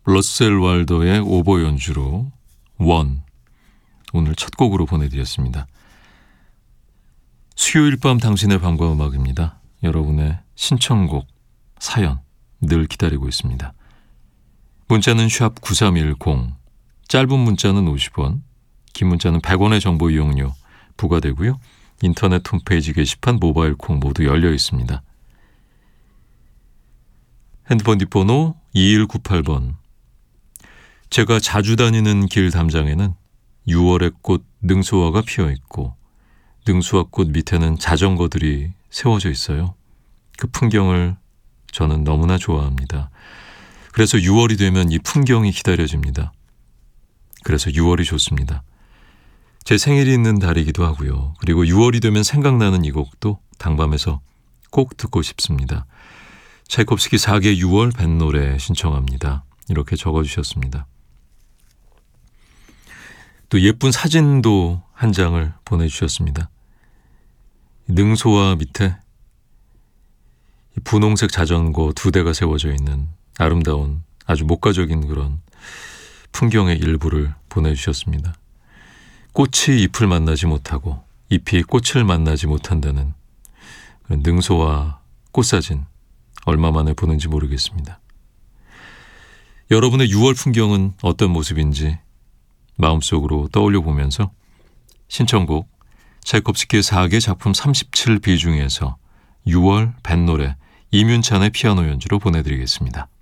러셀 왈더의 오보 연주로 원, 오늘 첫 곡으로 보내드렸습니다. 수요일 밤 당신의 밤과 음악입니다. 여러분의 신청곡, 사연 늘 기다리고 있습니다. 문자는 샵 9310, 짧은 문자는 50원, 긴 문자는 100원의 정보 이용료 부과되고요. 인터넷 홈페이지 게시판, 모바일 콩 모두 열려 있습니다. 핸드폰 뒷번호 2198번. 제가 자주 다니는 길 담장에는 6월의 꽃 능소화가 피어있고 능소화꽃 밑에는 자전거들이 세워져 있어요. 그 풍경을 저는 너무나 좋아합니다. 그래서 6월이 되면 이 풍경이 기다려집니다. 그래서 6월이 좋습니다. 제 생일이 있는 달이기도 하고요. 그리고 6월이 되면 생각나는 이 곡도 당밤에서 꼭 듣고 싶습니다. 차이콥스키 4개 6월 뱃노래 신청합니다. 이렇게 적어주셨습니다. 또 예쁜 사진도 한 장을 보내주셨습니다. 능소화 밑에 분홍색 자전거 2대가 세워져 있는 아름다운 아주 목가적인 그런 풍경의 일부를 보내주셨습니다. 꽃이 잎을 만나지 못하고 잎이 꽃을 만나지 못한다는 그런 능소화 꽃사진 얼마 만에 보는지 모르겠습니다. 여러분의 6월 풍경은 어떤 모습인지 마음속으로 떠올려 보면서 신청곡 차이콥스키의 4개 작품 37비 중에서 6월 뱃노래 이윤찬의 피아노 연주로 보내드리겠습니다.